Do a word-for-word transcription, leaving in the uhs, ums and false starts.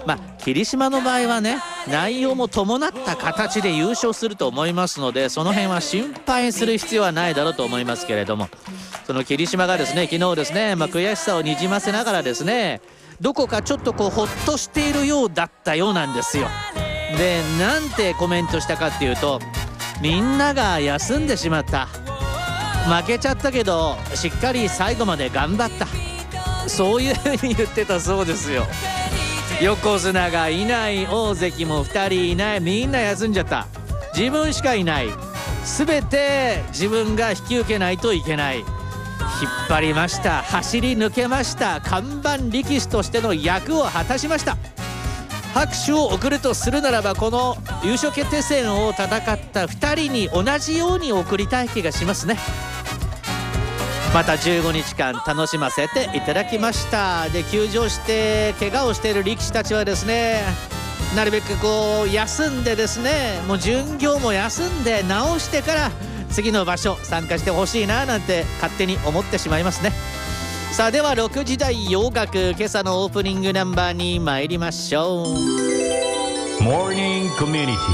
まあ霧島の場合はね、内容も伴った形で優勝すると思いますので、その辺は心配する必要はないだろうと思いますけれども、その霧島がですね、昨日ですね、まあ、悔しさをにじませながらですね、どこかちょっとこうほっとしているようだったようなんですよ。で、なんてコメントしたかっていうと、みんなが休んでしまった、負けちゃったけどしっかり最後まで頑張った、そういうふうに言ってたそうですよ。横綱がいない、大関もふたりいない、みんな休んじゃった、自分しかいない、全て自分が引き受けないといけない、引っ張りました、走り抜けました、看板力士としての役を果たしました。拍手を送るとするならば、この優勝決定戦を戦ったふたりに同じように送りたい気がしますね。またじゅうごにちかん楽しませていただきました。で、休場して怪我をしている力士たちはですね、なるべくこう休んでですね、もう巡業も休んで治してから次の場所参加してほしいななんて勝手に思ってしまいますね。さあ、ではろくじ台洋楽、今朝のオープニングナンバーに参りましょう。 モーニングコミュニティ